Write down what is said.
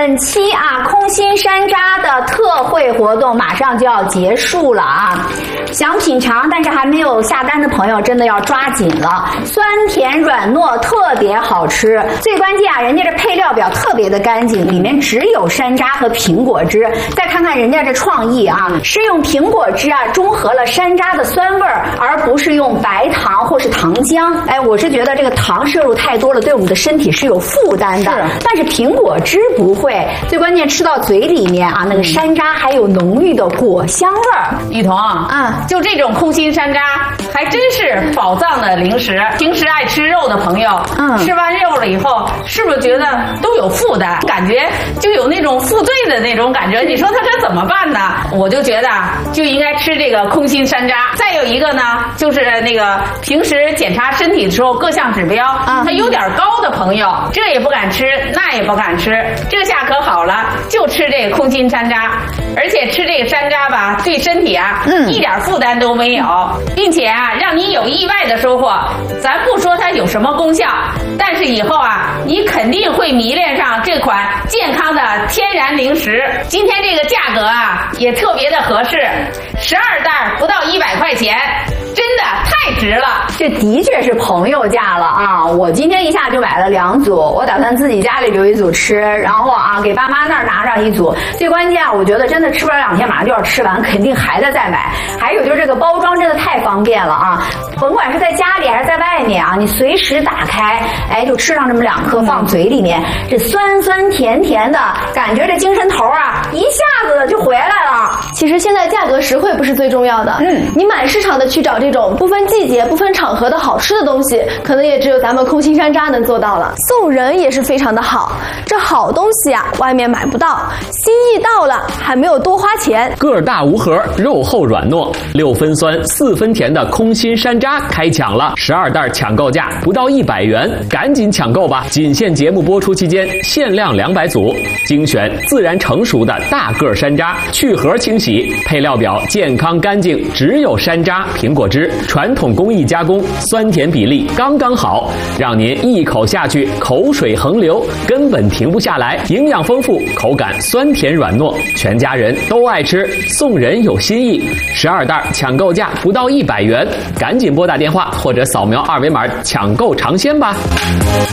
本期空心山楂的特惠活动马上就要结束了啊！想品尝但是还没有下单的朋友，真的要抓紧了。酸甜软糯，特别好吃。最关键人家这配料表特别的干净，里面只有山楂和苹果汁。再看看人家这创意是用苹果汁中和了山楂的酸味儿，而不是用白糖或是糖浆。我是觉得这个糖摄入太多了，对我们的身体是有负担的。但是苹果汁不会。最关键吃到嘴里面那个山楂还有浓郁的果香味儿。 雨桐就这种空心山楂还真是宝藏的零食。平时爱吃肉的朋友，吃完肉了以后，是不是觉得都有负担，感觉就有那种负罪的那种感觉？你说他这怎么办呢？我就觉得就应该吃这个空心山楂。再有一个呢，就是那个平时检查身体的时候各项指标它有点高的朋友，这也不敢吃，那也不敢吃，这下可好了，就吃这个空心山楂。而且吃这个山楂吧，对身体一点负担都没有，并且让你有意外的收获。咱不说它有什么功效，但是以后你肯定会迷恋上这款健康的天然零食。今天这个价格也特别的合适，12袋不到100块钱，真的太值了。 这的确是朋友价了我今天一下就买了2组，我打算自己家里留1组吃，然后给爸妈那儿拿上1组。最关键我觉得真的吃不了2天马上就要吃完，肯定还得再买。还有就是这个包装真的太方便了甭管是在家里还是在外面你随时打开就吃上这么2颗放嘴里面，这酸酸甜甜的感觉，这精神头一下子就回来了。 其实现在价格实惠不是最重要的，你满市场的去找这种不分季节不分场合的好吃的东西，可能也只有咱们空心山楂能做到了。送人也是非常的好，这好东西外面买不到，心意到了还没有多花钱。 个大无核，肉厚软糯，6分酸4分甜的空心山楂开抢了，12袋抢购价不到100元，赶紧抢购吧！仅限节目播出期间，限量200组，精选自然成熟的大个山楂，去核清洗，配料表健康干净，只有山楂、苹果汁，传统工艺加工，酸甜比例刚刚好，让您一口下去口水横流，根本停不下来。营养丰富，口感酸甜软糯，全家人都爱吃，送人有新意。12袋抢购价不到100元，赶紧拨打电话或者扫描2维码抢购尝鲜吧。